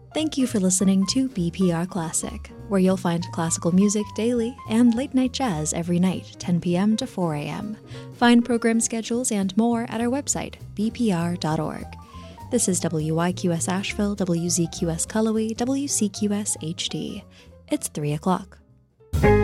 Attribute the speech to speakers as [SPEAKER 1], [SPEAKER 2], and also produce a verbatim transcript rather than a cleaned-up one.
[SPEAKER 1] Thank you for listening to B P R Classic, where you'll find classical music daily and late-night jazz every night, ten p.m. to four a.m. Find program schedules and more at our website, b p r dot org. This is W Y Q S Asheville, W Z Q S Cullowhee, W C Q S H D. It's three o'clock.